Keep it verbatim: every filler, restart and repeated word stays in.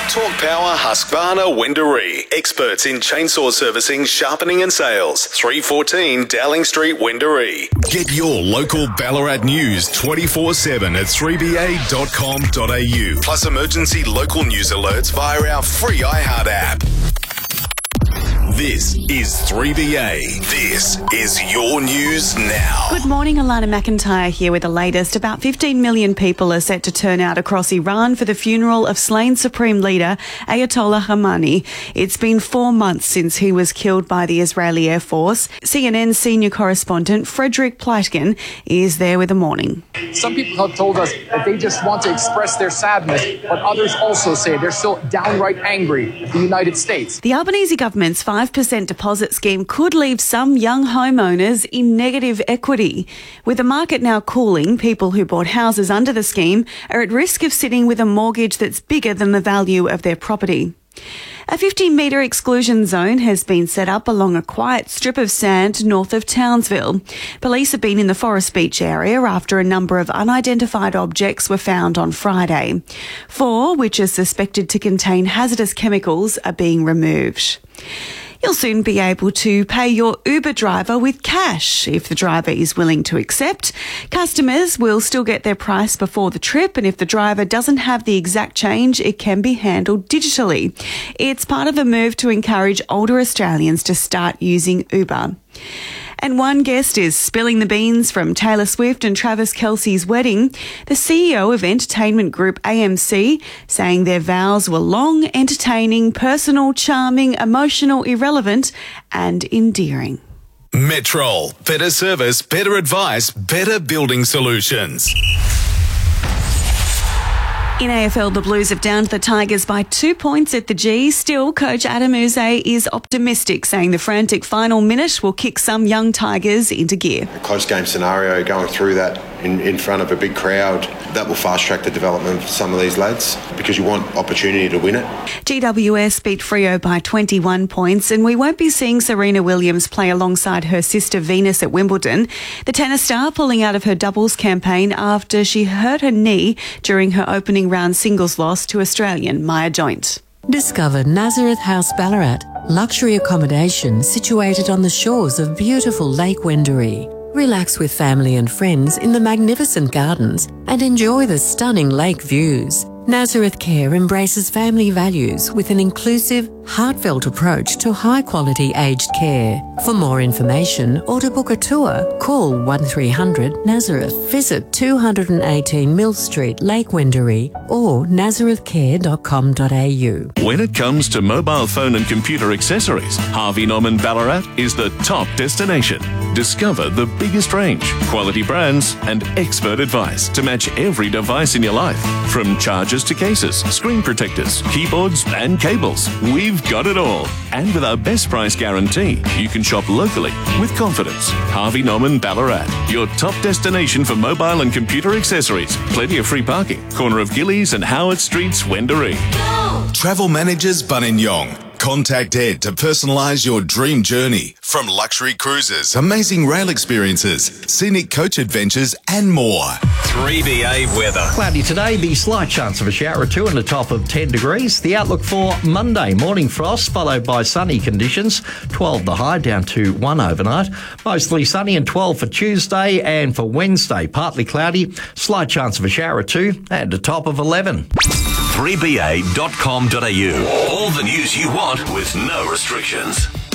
Talk Power Husqvarna Wendouree. Experts in chainsaw servicing, sharpening and sales. three fourteen Dowling Street, Wendouree. Get your local Ballarat news twenty-four seven at three b a dot com dot a u. Plus emergency local news alerts via our free iHeart app. This is three B A. This is your news now. Good morning, Alana McIntyre here with the latest. About fifteen million people are set to turn out across Iran for the funeral of slain Supreme Leader Ayatollah Khamenei. It's been four months since he was killed by the Israeli Air Force. C N N senior correspondent Frederick Pleitgen is there with the morning. Some people have told us that they just want to express their sadness, but others also say they're still downright angry at the United States. The Albanese government's five percent deposit scheme could leave some young homeowners in negative equity. With the market now cooling, people who bought houses under the scheme are at risk of sitting with a mortgage that's bigger than the value of their property. A fifty metre exclusion zone has been set up along a quiet strip of sand north of Townsville. Police have been in the Forest Beach area after a number of unidentified objects were found on Friday. Four, which are suspected to contain hazardous chemicals, are being removed. You'll soon be able to pay your Uber driver with cash if the driver is willing to accept. Customers will still get their price before the trip, and if the driver doesn't have the exact change, it can be handled digitally. It's part of a move to encourage older Australians to start using Uber. And one guest is spilling the beans from Taylor Swift and Travis Kelce's wedding. The C E O of entertainment group A M C saying their vows were long, entertaining, personal, charming, emotional, irrelevant and endearing. Metrol. Better service, better advice, better building solutions. In A F L, the Blues have downed the Tigers by two points at the G. Still, coach Adam Yze is optimistic, saying the frantic final minute will kick some young Tigers into gear. A close game scenario, going through that in, in front of a big crowd, that will fast-track the development of some of these lads because you want opportunity to win it. G W S beat Freo by twenty-one points, and we won't be seeing Serena Williams play alongside her sister Venus at Wimbledon. The tennis star pulling out of her doubles campaign after she hurt her knee during her opening round singles loss to Australian Maya Joint. Discover Nazareth House Ballarat, luxury accommodation situated on the shores of beautiful Lake Wendouree. Relax with family and friends in the magnificent gardens and enjoy the stunning lake views. Nazareth Care embraces family values with an inclusive, heartfelt approach to high-quality aged care. For more information or to book a tour, call one three hundred Nazareth. Visit two eighteen Mill Street, Lake Wendouree or nazareth care dot com dot a u. When it comes to mobile phone and computer accessories, Harvey Norman Ballarat is the top destination. Discover the biggest range, quality brands and expert advice to match every device in your life. From chargers to cases, screen protectors, keyboards and cables, we've got it all. And with our best price guarantee, you can shop locally with confidence. Harvey Norman Ballarat, your top destination for mobile and computer accessories. Plenty of free parking. Corner of Gillies and Howard Streets, Wendouree. Travel Managers Buninyong. Contact Ed to personalise your dream journey. From luxury cruises, amazing rail experiences, scenic coach adventures and more. three B A weather. Cloudy today, the slight chance of a shower or two and a top of ten degrees. The outlook for Monday, morning frost followed by sunny conditions. twelve the high, down to one overnight. Mostly sunny and twelve for Tuesday, and for Wednesday, partly cloudy, slight chance of a shower or two and a top of eleven. three b a dot com dot a u. All the news you want with no restrictions.